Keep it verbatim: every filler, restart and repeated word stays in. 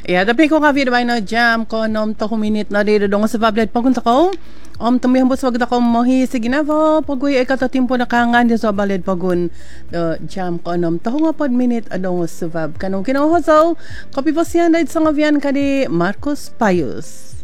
Ja, tapi ko nga video na jam ko nom to minute na dito dong sa pablet pagunta ko. Om tumihang bus wag ko mohi sige na po pagoy ay katatimpo na kangan di sa baled pagun the jam ko nom to nga pod minute adong sa pab kanong kinahosaw copy po siya dahil sa ngavian kadi Marcos Payos.